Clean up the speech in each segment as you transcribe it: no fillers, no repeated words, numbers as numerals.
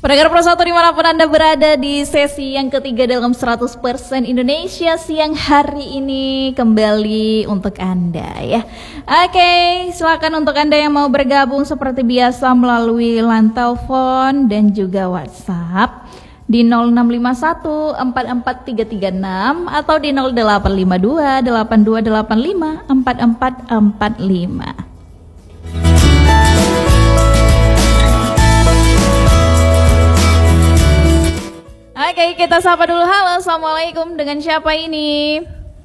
Pendengar Pro 1 dimanapun Anda berada di sesi yang ketiga dalam 100% Indonesia siang hari ini kembali untuk Anda ya. Oke, silakan untuk Anda yang mau bergabung seperti biasa melalui line telepon dan juga WhatsApp di 0651 44336 atau di 0852 8285 4445. Oke, kita sapa dulu. Halo, assalamualaikum. Dengan siapa ini?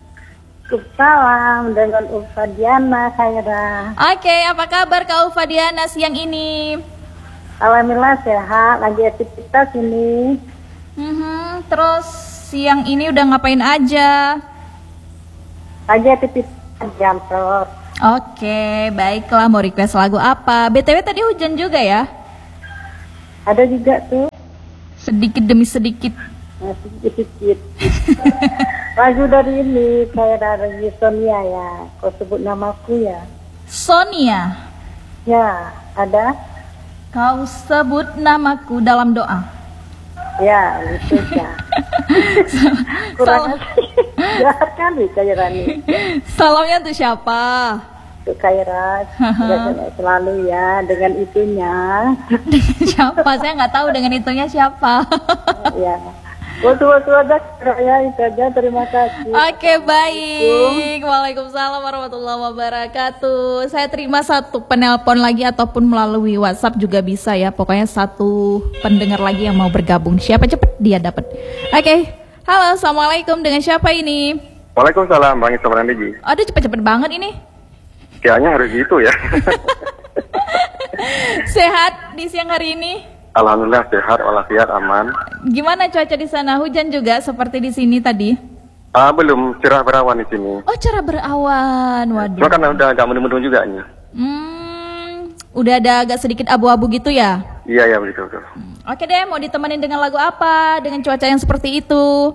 Salam dengan Ufadiana Khaira. Oke, apa kabar Kak Ufadiana siang ini? Alhamdulillah sehat, lagi aktivitas ini. Terus siang ini udah ngapain aja? Lagi aktivitas kantor. Oke, baiklah. Mau request lagu apa? BTW tadi hujan juga ya? Ada juga tuh. Sedikit demi sedikit. Sedikit. Lagu dari ini kayak dari Sonia ya. Kau sebut namaku ya. Sonia. Ya, ada. Kau sebut namaku dalam doa. Ya, itu ya. Kurang jahat kali Kairani. Salamnya tuh siapa? Untuk Kaira selalu ya dengan itunya. Siapa? Saya nggak tahu dengan itunya siapa. Ya. Waktu ada ya itu aja. Terima kasih. Oke, baik. Waalaikumsalam warahmatullahi wabarakatuh. Saya terima satu penelpon lagi ataupun melalui WhatsApp juga bisa ya. Pokoknya satu pendengar lagi yang mau bergabung. Siapa cepet dia dapat. Oke. Halo, assalamualaikum. Dengan siapa ini? Waalaikumsalam, Bang Ismail Randiji. Aduh, cepet-cepet banget ini. Kayaknya harus gitu ya. Sehat di siang hari ini? Alhamdulillah sehat, walafiat, aman. Gimana cuaca di sana? Hujan juga seperti di sini tadi? Belum, cerah berawan di sini. Oh, cerah berawan. Waduh. Cuma kan udah agak mendung-mendung juga nih. Udah ada agak sedikit abu-abu gitu ya? Iya, betul. Oke deh, mau ditemenin dengan lagu apa? Dengan cuaca yang seperti itu?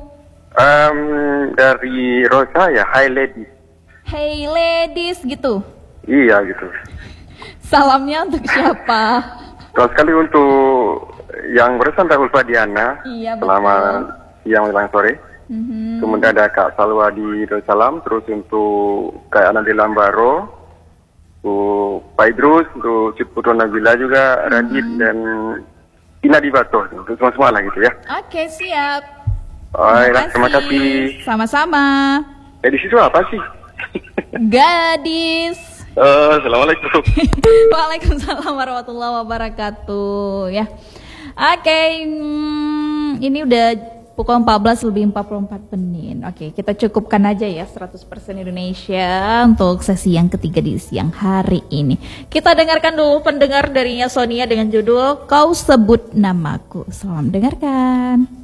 Dari Rosa ya, Hi Lady. Hey ladies gitu? Iya gitu. Salamnya untuk siapa? Terus sekali untuk yang bersama Ufadiana. Iya, betul. Selama siang menjelang sore. Kemudian ada Kak Salwa di Darussalam. Terus untuk Kak Ana di Lambaro, untuk Pak Idrus, untuk Ciputro Nabila juga, Radit dan Ina di Bato. Untuk semua lah gitu ya. Oke, siap. Terima kasih. Sama-sama. Di situ apa sih? Gadis. Assalamualaikum. Waalaikumsalam warahmatullahi wabarakatuh ya. Oke, ini udah pukul 14 lebih 44 menit. Oke, kita cukupkan aja ya 100% Indonesia untuk sesi yang ketiga di siang hari ini. Kita dengarkan dulu pendengar darinya Sonia dengan judul Kau Sebut Namaku. Selamat dengarkan.